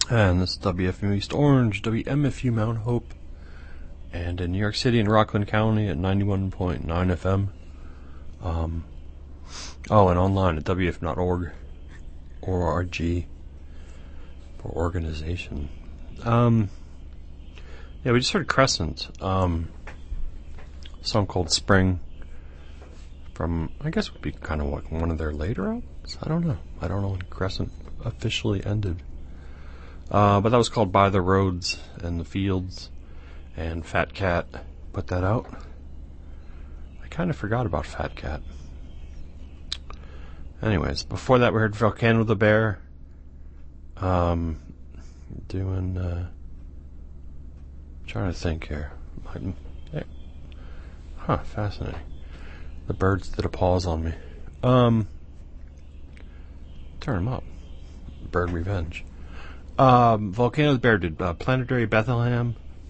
And this is WFMU East Orange, WMFU Mount Hope, and in New York City and Rockland County at 91.9 FM. And online at WFM.org, or RG, for organization. We just heard Crescent, a song called Spring, from, I guess it would be kind of like one of their later albums? I don't know when Crescent officially ended. But that was called By the Roads and the Fields, and Fat Cat put that out. I kind of forgot about Fat Cat. Anyways, before that we heard Volcano the Bear, trying to think here. Fascinating. The birds did a pause on me. Turn them up. Bird Revenge. Volcano the Bear did Planetary Bethlehem,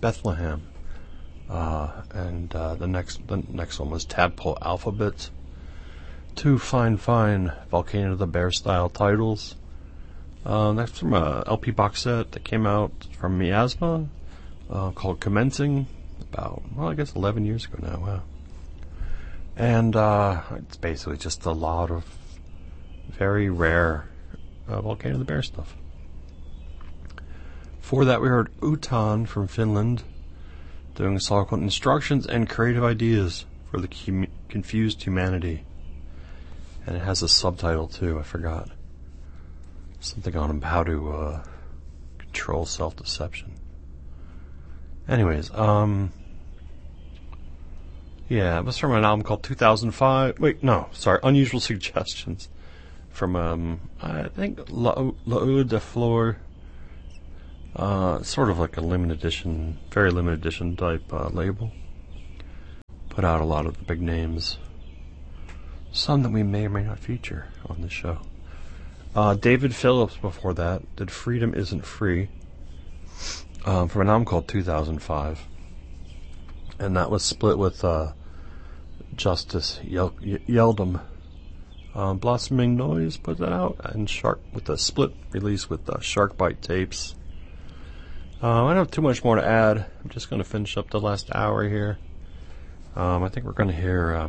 and the next one was Tadpole Alphabet. Two fine Volcano the Bear style titles. That's from a LP box set that came out from Miasma, called Commencing, about 11 years ago now. Wow. And it's basically just a lot of very rare Volcano the Bear stuff. Before that, we heard Utan from Finland doing a song called Instructions and Creative Ideas for the Confused Humanity. And it has a subtitle, too. I forgot. Something on how to control self-deception. Anyways, it was from an album called 2005. Unusual Suggestions. From, I think, La Eau de Fleur. Sort of like a very limited edition type label. Put out a lot of the big names. Some that we may or may not feature on the show. David Phillips before that did Freedom Isn't Free, from an album called 2005. And that was split with Justice Yeldum. Blossoming Noise put that out, and with a split release with Shark Bite Tapes. I don't have too much more to add. I'm just going to finish up the last hour here. I think we're going to hear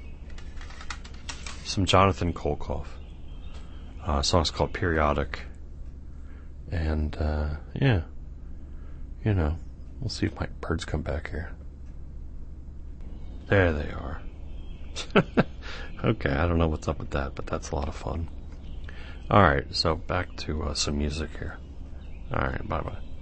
some Jonathan Kolkoff. A song's called Periodic. And, we'll see if my birds come back here. There they are. Okay, I don't know what's up with that, but that's a lot of fun. Alright, so back to some music here. Alright, bye-bye.